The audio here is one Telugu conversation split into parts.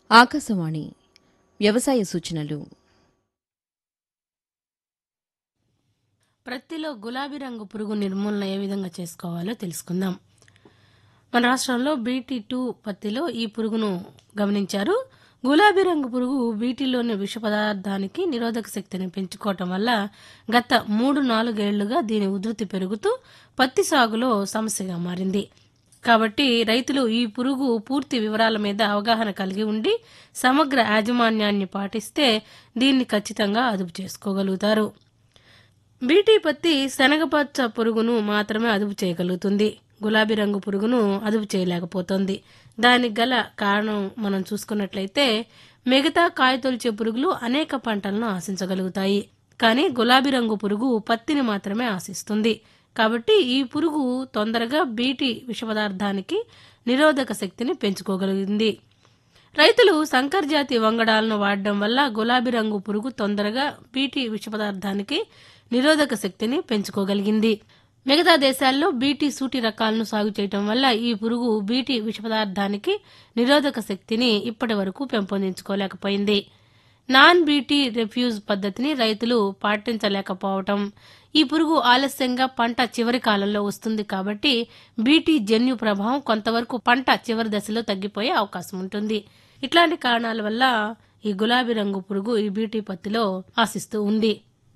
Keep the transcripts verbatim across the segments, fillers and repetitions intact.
ఆకాశవాణి వ్యవసాయ సూచనలు. ప్రత్తిలో గులాబీ రంగు పురుగు నిర్మూలన ఏ విధంగా చేసుకోవాలో తెలుసుకుందాం. మన రాష్ట్రంలో బీటీ టూ పత్తిలో ఈ పురుగును గమనించారు. గులాబీ రంగు పురుగు బీటీలోని విష పదార్థానికి నిరోధక శక్తిని పెంచుకోవటం వల్ల గత మూడు నాలుగేళ్లుగా దీని ఉధృతి పెరుగుతూ పత్తి సాగులో సమస్యగా మారింది. కాబట్టి రైతులు ఈ పురుగు పూర్తి వివరాల మీద అవగాహన కలిగి ఉండి సమగ్ర యాజమాన్యాన్ని పాటిస్తే దీన్ని ఖచ్చితంగా అదుపు చేసుకోగలుగుతారు. బీటీ పత్తి శనగపచ్చ పురుగును మాత్రమే అదుపు చేయగలుగుతుంది. గులాబీ రంగు పురుగును అదుపు చేయలేకపోతుంది. దానికి గల కారణం మనం చూసుకున్నట్లయితే మిగతా కాయతొలిచే పురుగులు అనేక పంటలను ఆశించగలుగుతాయి, కానీ గులాబీ రంగు పురుగు పత్తిని మాత్రమే ఆశిస్తుంది. కాబట్టి ఈ పురుగు తొందరగా బీటీ విష పదార్థానికి నిరోధక శక్తిని పెంచుకోగలిగింది. రైతులు సంకర్ జాతి వంగడాలను వాడడం వల్ల గులాబీ రంగు పురుగు తొందరగా బీటీ విష పదార్థానికి నిరోధక శక్తిని పెంచుకోగలిగింది. మిగతా దేశాల్లో బీటీ సూటి రకాలను సాగు చేయటం వల్ల ఈ పురుగు బీటీ విష పదార్థానికి నిరోధక శక్తిని ఇప్పటి వరకు పెంపొందించుకోలేకపోయింది. నాన్ బీటీ రెఫ్యూజ్ పద్ధతిని రైతులు పాటించలేకపోవటం, ఈ పురుగు ఆలస్యంగా పంట చివరి కాలంలో వస్తుంది. కాబట్టి బీటీ జన్యు ప్రభావం కొంతవరకు పంట చివరి దశలో తగ్గిపోయే అవకాశం ఉంటుంది. ఇట్లాంటి కారణాల వల్ల ఈ గులాబీ రంగు పురుగు ఈ బీటీ పత్తిలో ఆశిస్తూ ఉంది.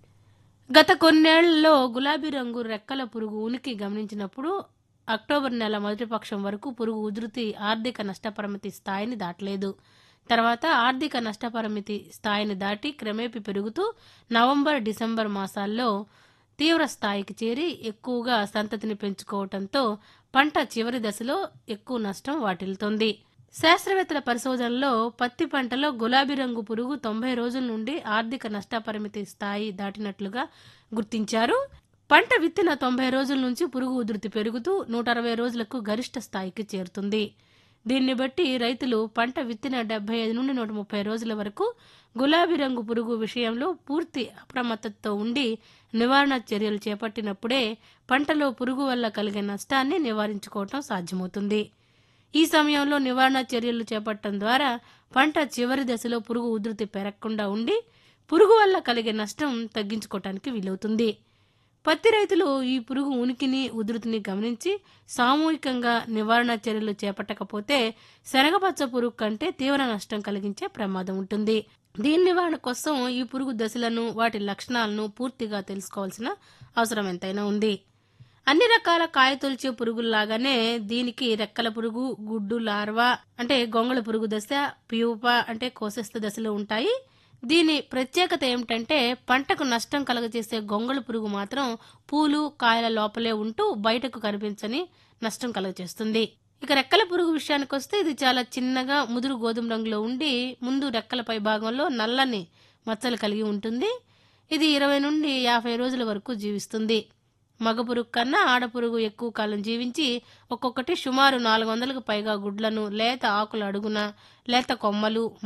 గత కొన్నేళ్లలో గులాబీ రంగు రెక్కల పురుగు ఉనికి గమనించినప్పుడు అక్టోబర్ నెల మొదటి పక్షం వరకు పురుగు ఉధృతి ఆర్థిక నష్టపరిమితి స్థాయిని దాటలేదు. తర్వాత ఆర్థిక నష్టపరిమితి స్థాయిని దాటి క్రమేపీ పెరుగుతూ నవంబర్ డిసెంబర్ మాసాల్లో తీవ్ర స్థాయికి చేరి ఎక్కువగా సంతతిని పెంచుకోవడంతో పంట చివరి దశలో ఎక్కువ నష్టం వాటిల్లుతోంది. శాస్త్రవేత్తల పరిశోధనలో పత్తి పంటలో గులాబీ రంగు పురుగు తొంభై రోజుల నుండి ఆర్థిక నష్టపరిమితి స్థాయి దాటినట్లుగా గుర్తించారు. పంట విత్తిన తొంభై రోజుల నుంచి పురుగు ఉధృతి పెరుగుతూ నూట అరవై రోజులకు గరిష్ట స్థాయికి చేరుతుంది. దీన్ని బట్టి రైతులు పంట విత్తిన డెబ్బై ఐదు నుండి నూట ముప్పై రోజుల వరకు గులాబీ రంగు పురుగు విషయంలో పూర్తి అప్రమత్తతో ఉండి నివారణ చర్యలు చేపట్టినప్పుడే పంటలో పురుగు వల్ల కలిగే నష్టాన్ని నివారించుకోవటం సాధ్యమవుతుంది. ఈ సమయంలో నివారణ చర్యలు చేపట్టడం ద్వారా పంట చివరి దశలో పురుగు ఉధృతి పెరగకుండా ఉండి పురుగు వల్ల కలిగే నష్టం తగ్గించుకోవటానికి వీలవుతుంది. పత్తి రైతులు ఈ పురుగు ఉనికిని ఉధృతిని గమనించి సామూహికంగా నివారణ చర్యలు చేపట్టకపోతే శనగపచ్చ పురుగు కంటే తీవ్ర నష్టం కలిగించే ప్రమాదం ఉంటుంది. దీని నివారణ కోసం ఈ పురుగు దశలను వాటి లక్షణాలను పూర్తిగా తెలుసుకోవాల్సిన అవసరం ఎంతైనా ఉంది. అన్ని రకాల కాయతొలిచే పురుగుల్లాగానే దీనికి రెక్కల పురుగు, గుడ్డు లార్వా అంటే గొంగళ పురుగు దశ, ప్యూప అంటే కోశస్థ దశలు ఉంటాయి. దీని ప్రత్యేకత ఏమిటంటే పంటకు నష్టం కలగజేసే గొంగళ పురుగు మాత్రం పూలు కాయల లోపలే ఉంటూ బయటకు కనిపించని నష్టం కలగజేస్తుంది. ఇక రెక్కల పురుగు విషయానికి వస్తే ఇది చాలా చిన్నగా ముదురు గోధుమ రంగులో ఉండి ముందు రెక్కల పై భాగంలో నల్లని మచ్చలు కలిగి ఉంటుంది. ఇది ఇరవై నుండి యాభై రోజుల వరకు జీవిస్తుంది. మగ పురుగు కన్నా ఆడపురుగు ఎక్కువ కాలం జీవించి ఒక్కొక్కటి సుమారు నాలుగు వందలకు పైగా గుడ్లను లేత ఆకుల అడుగున, లేత కొమ్మలు